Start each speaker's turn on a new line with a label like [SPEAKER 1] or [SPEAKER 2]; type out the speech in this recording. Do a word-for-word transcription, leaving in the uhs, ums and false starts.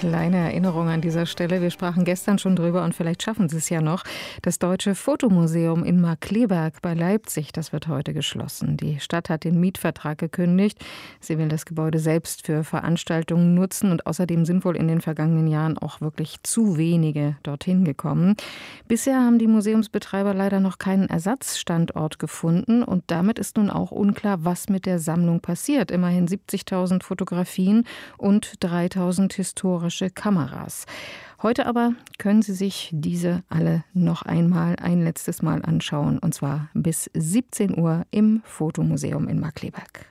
[SPEAKER 1] kleine Erinnerung an dieser Stelle. Wir sprachen gestern schon drüber und vielleicht schaffen Sie es ja noch. Das Deutsche Fotomuseum in Markkleeberg bei Leipzig, das wird heute geschlossen. Die Stadt hat den Mietvertrag gekündigt. Sie will das Gebäude selbst für Veranstaltungen nutzen und außerdem sind wohl in den vergangenen Jahren auch wirklich zu wenige dorthin gekommen. Bisher haben die Museumsbetreiber leider noch keinen Ersatzstandort gefunden und damit ist nun auch unklar, was mit der Sammlung passiert. Immerhin siebzigtausend Fotografien und dreitausend historische Kameras. Heute aber können Sie sich diese alle noch einmal, ein letztes Mal anschauen, und zwar bis siebzehn Uhr im Fotomuseum in Markkleeberg.